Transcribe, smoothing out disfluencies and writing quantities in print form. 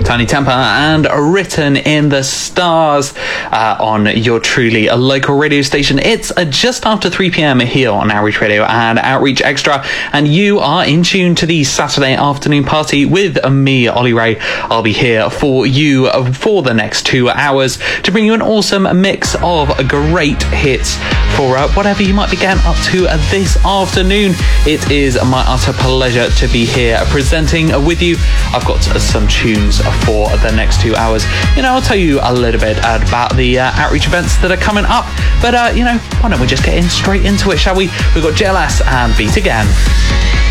Tiny Temper and Written in the Stars on your truly local radio station. It's just after 3 p.m. here on Outreach Radio and Outreach Extra, and you are in tune to the Saturday afternoon party with me, Ollie Ray. I'll be here for you for the next 2 hours to bring you an awesome mix of great hits for whatever you might be getting up to this afternoon. It is my utter pleasure to be here presenting with you. I've got some tunes for the next 2 hours. I'll tell you a little bit about the outreach events that are coming up, but why don't we just get straight into it, shall we? We've got JLS and Beat Again.